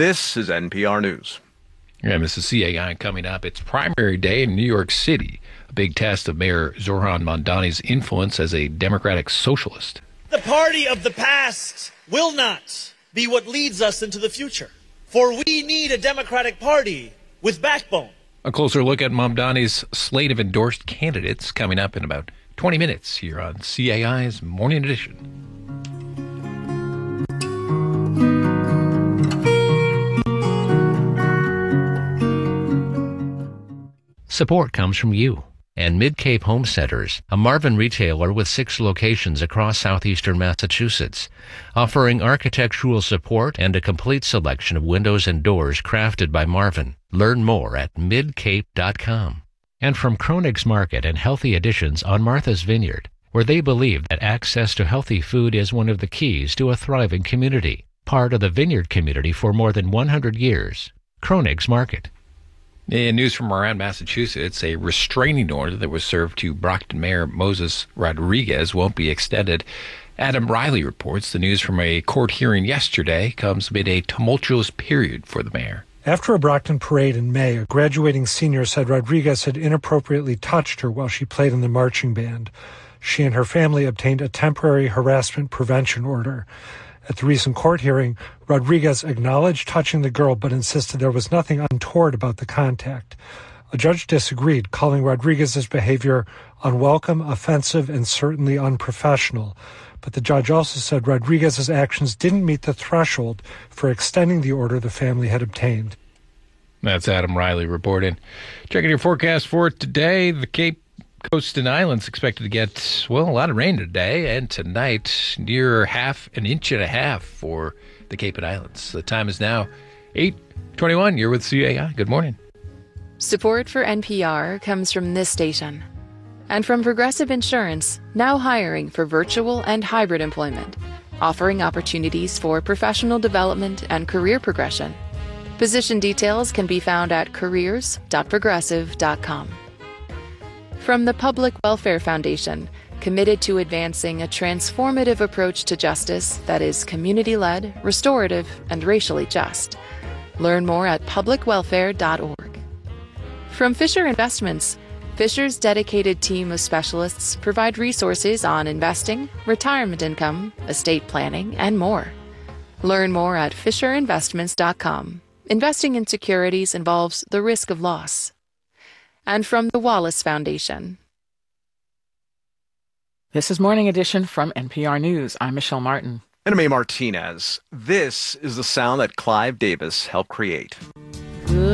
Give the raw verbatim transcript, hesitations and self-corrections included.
This is N P R News. And this is C A I coming up. It's primary day in New York City, a big test of Mayor Zohran Mamdani's influence as a democratic socialist. The party of the past will not be what leads us into the future, for we need a democratic party with backbone. A closer look at Mamdani's slate of endorsed candidates coming up in about twenty minutes here on C A I's Morning Edition. Support comes from you and Mid-Cape Home Centers, a Marvin retailer with six locations across southeastern Massachusetts, offering architectural support and a complete selection of windows and doors crafted by Marvin. Learn more at mid cape dot com. And from Kronig's Market and Healthy Additions on Martha's Vineyard, where they believe that access to healthy food is one of the keys to a thriving community. Part of the vineyard community for more than one hundred years. Kronig's Market. In news from around Massachusetts, a restraining order that was served to Brockton Mayor Moses Rodriguez won't be extended. Adam Riley reports the news from a court hearing yesterday comes amid a tumultuous period for the mayor. After a Brockton parade in May, a graduating senior said Rodriguez had inappropriately touched her while she played in the marching band. She and her family obtained a temporary harassment prevention order. At the recent court hearing, Rodriguez acknowledged touching the girl but insisted there was nothing untoward about the contact. A judge disagreed, calling Rodriguez's behavior unwelcome, offensive, and certainly unprofessional. But the judge also said Rodriguez's actions didn't meet the threshold for extending the order the family had obtained. That's Adam Riley reporting. Checking your forecast for today, the Cape Coast and Islands expected to get, well, a lot of rain today and tonight, near half an inch and a half for the Cape and Islands. The time is now eight twenty-one. You're with C A I. Good morning. Support for N P R comes from this station and from Progressive Insurance, now hiring for virtual and hybrid employment, offering opportunities for professional development and career progression. Position details can be found at careers dot progressive dot com. From the Public Welfare Foundation, committed to advancing a transformative approach to justice that is community-led, restorative, and racially just. Learn more at public welfare dot org. From Fisher Investments, Fisher's dedicated team of specialists provide resources on investing, retirement income, estate planning, and more. Learn more at fisher investments dot com. Investing in securities involves the risk of loss. And from the Wallace Foundation. This is Morning Edition from N P R News. I'm Michelle Martin. And I'm A. Martinez. This is the sound that Clive Davis helped create.